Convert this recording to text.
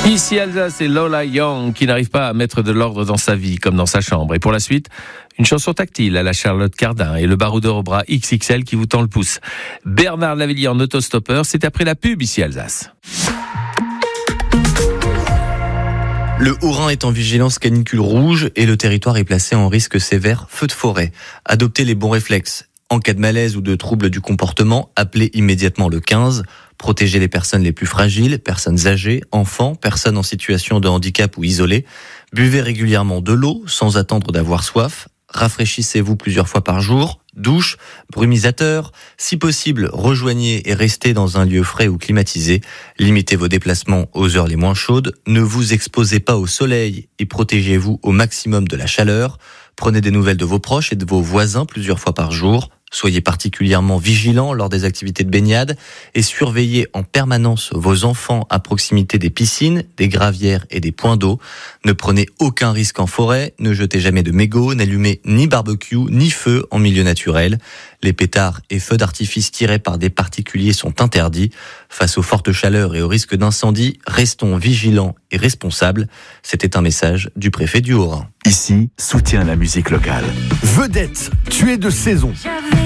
Ici Alsace et Lola Young qui n'arrive pas à mettre de l'ordre dans sa vie comme dans sa chambre. Et pour la suite, une chanson tactile à la Charlotte Cardin et le baroudeur au bras XXL qui vous tend le pouce. Bernard Lavilliers en autostoppeur, c'est après la pub ici Alsace. Le Haut-Rhin est en vigilance canicule rouge et le territoire est placé en risque sévère feu de forêt. Adoptez les bons réflexes. En cas de malaise ou de trouble du comportement, appelez immédiatement le 15. Protégez les personnes les plus fragiles, personnes âgées, enfants, personnes en situation de handicap ou isolées. Buvez régulièrement de l'eau sans attendre d'avoir soif. Rafraîchissez-vous plusieurs fois par jour. Douche, brumisateur. Si possible, rejoignez et restez dans un lieu frais ou climatisé. Limitez vos déplacements aux heures les moins chaudes. Ne vous exposez pas au soleil et protégez-vous au maximum de la chaleur. Prenez des nouvelles de vos proches et de vos voisins plusieurs fois par jour. Soyez particulièrement vigilants lors des activités de baignade et surveillez en permanence vos enfants à proximité des piscines, des gravières et des points d'eau. Ne prenez aucun risque en forêt, ne jetez jamais de mégots, n'allumez ni barbecue ni feu en milieu naturel. Les pétards et feux d'artifice tirés par des particuliers sont interdits. Face aux fortes chaleurs et au risque d'incendie, restons vigilants et responsables. C'était un message du préfet du Haut-Rhin. Ici, soutient la musique locale. Vedette, tu es de saison.